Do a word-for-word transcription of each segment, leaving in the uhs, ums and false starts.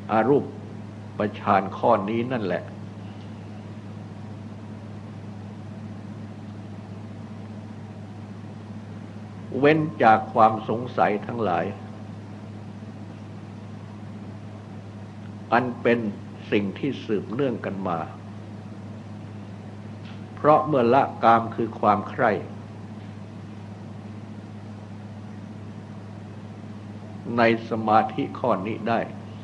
อารูปฌานข้อนี้นั่นแหละเว้นจากความสงสัยทั้งหลายอันเป็นสิ่งที่สืบเนื่องกันมาเพราะเมื่อละกามคือความใคร่ในสมาธิข้อนี้ได้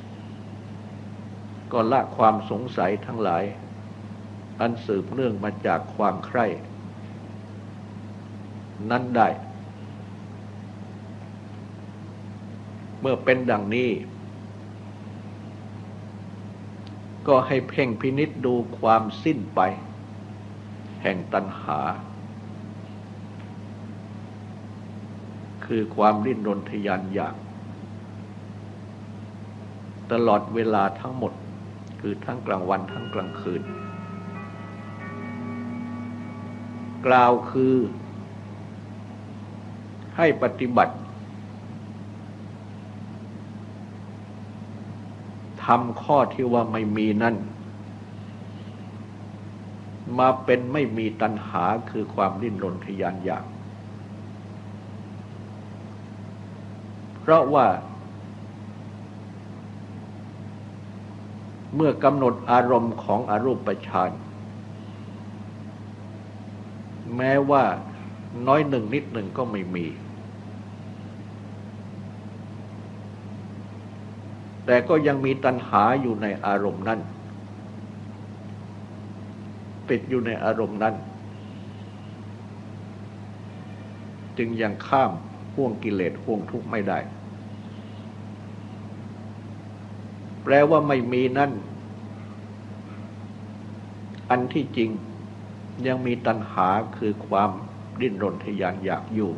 ก็ละความสงสัยทั้งหลายอันสืบเนื่องมาจากความใคร่นั้นได้เมื่อเป็นดังนี้ก็ให้เพ่งพินิจดูความสิ้นไปแห่งตัณหาคือความดิ้นรนทะยานอยากตลอดเวลาทั้งหมดคือทั้งกลางวันทั้งกลางคืนกล่าวคือให้ปฏิบัติทำข้อที่ว่าไม่มีนั่นมาเป็นไม่มีตัณหาคือความดิ้นรนทะยานอยากเพราะว่าเมื่อกำหนดอารมณ์ของอรูปฌานแม้ว่าน้อยหนึ่งนิดหนึ่งก็ไม่มีแต่ก็ยังมีตัณหาอยู่ในอารมณ์นั้นติดอยู่ในอารมณ์นั้นจึงยังข้ามห่วงกิเลสห่วงทุกข์ไม่ได้แปลว่าไม่มีนั่นอันที่จริงยังมีตัณหาคือความดิ้นรนทะยานอยากอยู่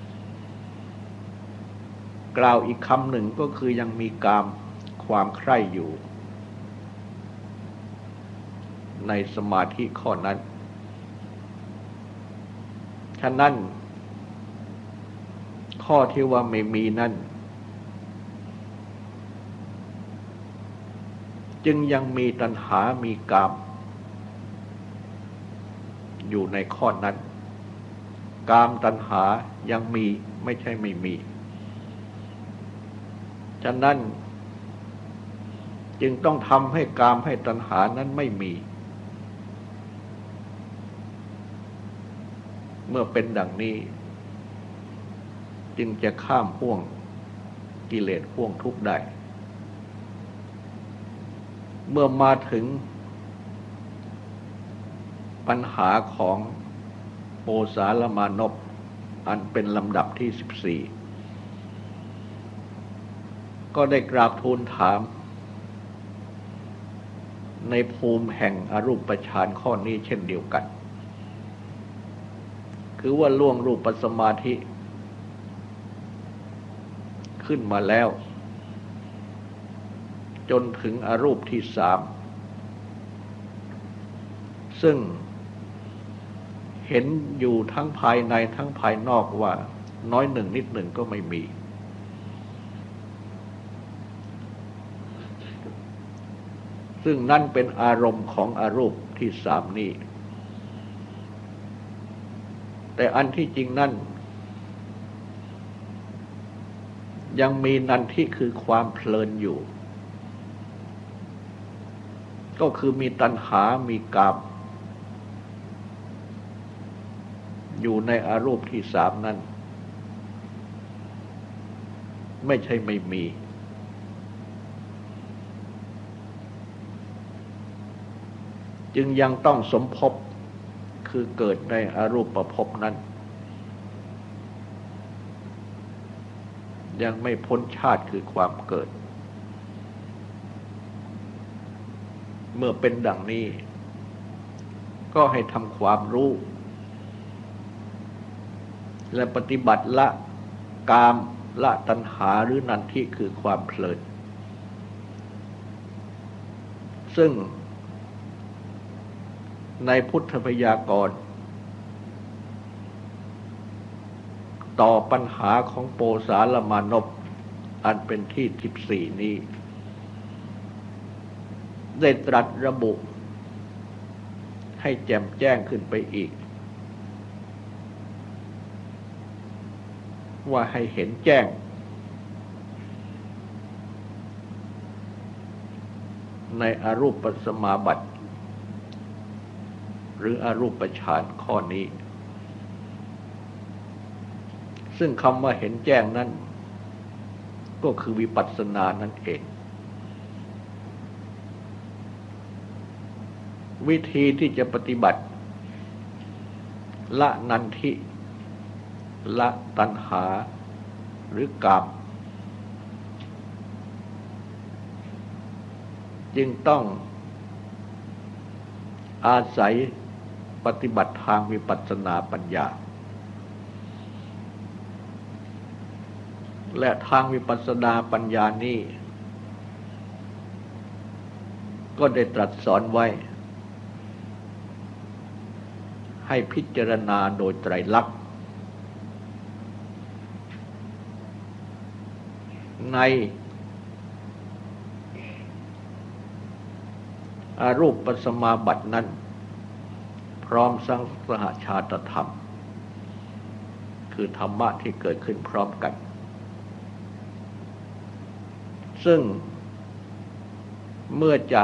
กล่าวอีกคำหนึ่งก็คือยังมีกามความใคร่อยู่ในสมาธิข้อนั้นฉะนั้นข้อที่ว่าไม่มีนั่นจึงยังมีตัณหามีกามอยู่ในข้อนั้นกามตัณหายังมีไม่ใช่ไม่มีฉะนั้นจึงต้องทำให้กามให้ตัณหานั้นไม่มีเมื่อเป็นดังนี้จึงจะข้ามห่วงกิเลสห่วงทุกข์ได้เมื่อมาถึงปัญหาของโอสาลมานพอันเป็นลำดับที่สิบสี่ก็ได้กราบทูลถามในภูมิแห่งอรูปฌานข้อนี้เช่นเดียวกันคือว่าล่วงรูปสมาธิขึ้นมาแล้วจนถึงอรูปที่สามซึ่งเห็นอยู่ทั้งภายในทั้งภายนอกว่าน้อยหนึ่งนิดหนึ่งก็ไม่มีซึ่งนั่นเป็นอารมณ์ของอรูปที่สามนี้แต่อันที่จริงนั่นยังมีนันทิคือความเพลินอยู่ก็คือมีตัณหามีกามอยู่ในอรูปที่สามนั้นไม่ใช่ไม่มีจึงยังต้องสมภพคือเกิดในอรูปภพนั้นยังไม่พ้นชาติคือความเกิดเมื่อเป็นดังนี้ก็ให้ทำความรู้และปฏิบัติละกามละตัณหาหรือนันทิคือความเพลินซึ่งในพุทธพยากรณ์ต่อปัญหาของโปสาลมานพอันเป็นที่สิบสี่นี้ได้ตรัสระบุให้แจ่มแจ้งขึ้นไปอีกว่าให้เห็นแจ้งในอรูปสมาบัติหรืออรูปฌานข้อนี้ซึ่งคำว่าเห็นแจ้งนั้นก็คือวิปัสสนานั่นเองวิธีที่จะปฏิบัติละนันทิละตัณหาหรือกามจึงต้องอาศัยปฏิบัติทางวิปัสสนาปัญญาและทางวิปัสสนาปัญญานี้ก็ได้ตรัสสอนไว้ให้พิจารณาโดยไตรลักษณ์ในอรูปสมาบัตินั้นพร้อมสังสหชาตธรรมคือธรรมะที่เกิดขึ้นพร้อมกันซึ่งเมื่อจะ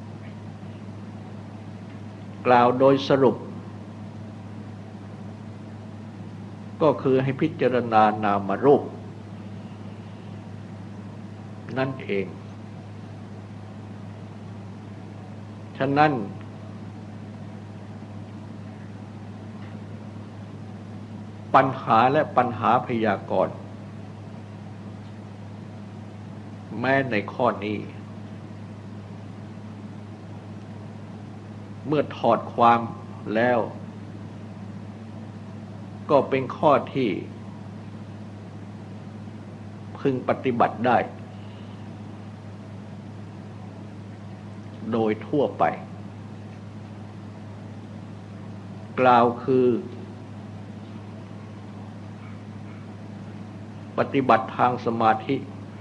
กล่าวโดยสรุปก็คือให้พิจารณานามรูปนั่นเองฉะนั้นปัญหาและปัญหาพยากรณ์แม้ในข้อนี้เมื่อถอดความแล้วก็เป็นข้อที่พึงปฏิบัติได้โดยทั่วไปกล่าวคือปฏิบัติทางสมาธิ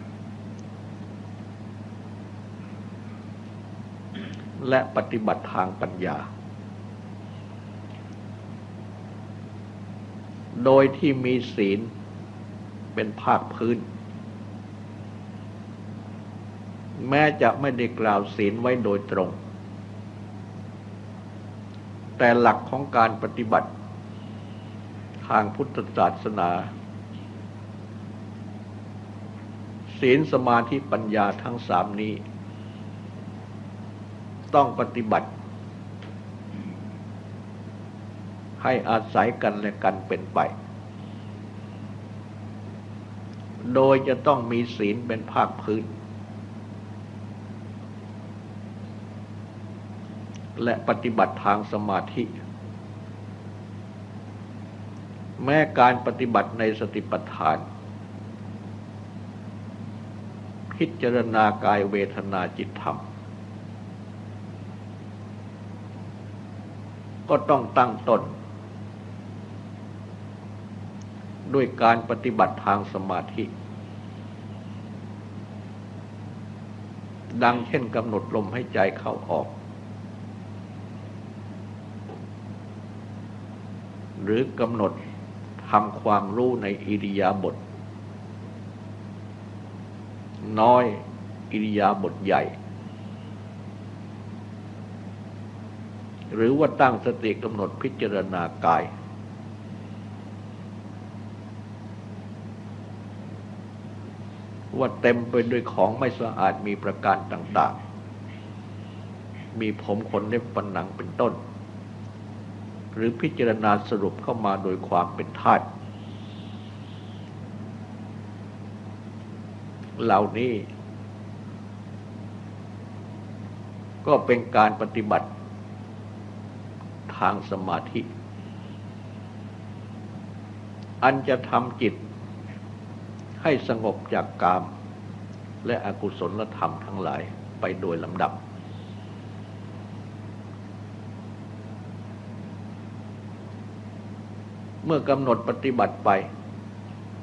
และปฏิบัติทางปัญญาโดยที่มีศีลเป็นภาคพื้นแม้จะไม่ได้กล่าวศีลไว้โดยตรงแต่หลักของการปฏิบัติทางพุทธศาสนาศีลสมาธิปัญญาทั้งสามนี้ต้องปฏิบัติให้อาศัยกันและกันเป็นไปโดยจะต้องมีศีลเป็นภาคพื้นและปฏิบัติทางสมาธิแม้การปฏิบัติในสติปัฏฐานพิจารณากายเวทนาจิตธรรมก็ต้องตั้งต้นด้วยการปฏิบัติทางสมาธิดังเช่นกำหนดลมให้ใจเข้าออกหรือกำหนดทำความรู้ในอิริยาบถน้อยอิริยาบถใหญ่หรือว่าตั้งสติกำหนดพิจารณากายว่าเต็มไปด้วยของไม่สะอาดมีประการต่างๆมีผมขนเล็บฟันหนังเป็นต้นหรือพิจารณาสรุปเข้ามาโดยความเป็นธาตุเหล่านี้ก็เป็นการปฏิบัติทางสมาธิอันจะทำจิตให้สงบจากกามและอกุศลธรรมทั้งหลายไปโดยลำดับเมื่อกำหนดปฏิบัติไป